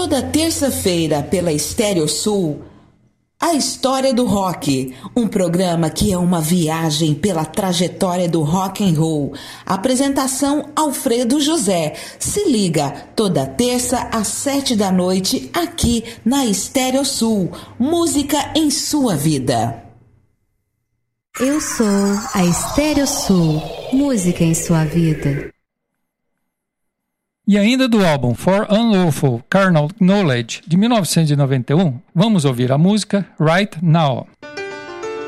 Toda terça-feira pela Estéreo Sul, A História do Rock, um programa que é uma viagem pela trajetória do rock and roll. Apresentação Alfredo José. Se liga, toda terça às 7 da noite, aqui na Estéreo Sul. Música em sua vida. Eu sou a Estéreo Sul. Música em sua vida. E ainda do álbum For Unlawful Carnal Knowledge, de 1991, vamos ouvir a música Right Now.